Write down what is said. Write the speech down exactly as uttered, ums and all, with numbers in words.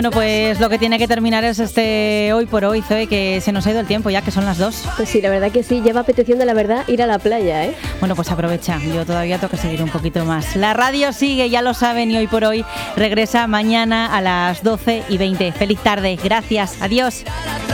Bueno, pues lo que tiene que terminar es este hoy por hoy, Zoe, que se nos ha ido el tiempo ya, que son las dos. Pues sí, la verdad que sí, lleva apeteciendo, la verdad, ir a la playa, ¿eh? Bueno, pues aprovecha, yo todavía tengo que seguir un poquito más. La radio sigue, ya lo saben, y hoy por hoy regresa mañana a las doce y veinte. Feliz tarde, gracias, adiós.